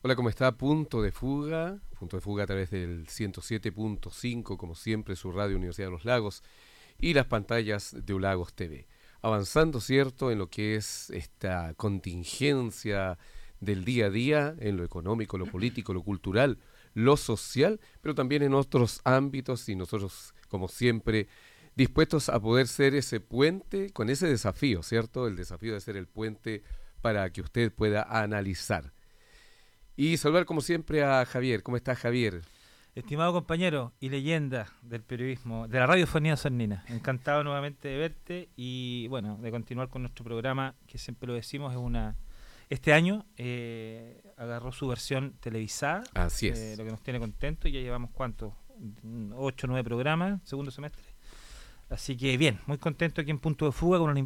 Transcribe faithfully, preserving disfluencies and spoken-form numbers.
Hola, ¿cómo está? Punto de Fuga, Punto de Fuga a través del ciento siete punto cinco, como siempre, su radio Universidad de los Lagos y las pantallas de Ulagos T V. Avanzando, ¿cierto?, en lo que es esta contingencia del día a día, en lo económico, lo político, lo cultural, lo social, pero también en otros ámbitos y nosotros, como siempre, dispuestos a poder ser ese puente con ese desafío, ¿cierto? El desafío de ser el puente para que usted pueda analizar. Y saludar como siempre a Javier. ¿Cómo estás, Javier? Estimado compañero y leyenda del periodismo, de la radiofonía sannina, encantado nuevamente de verte y bueno, de continuar con nuestro programa, que siempre lo decimos, es una este año eh, agarró su versión televisada. Así es. Eh, lo que nos tiene contentos, y ya llevamos ¿cuántos? ocho o nueve programas, segundo semestre. Así que bien, muy contento aquí en Punto de Fuga con una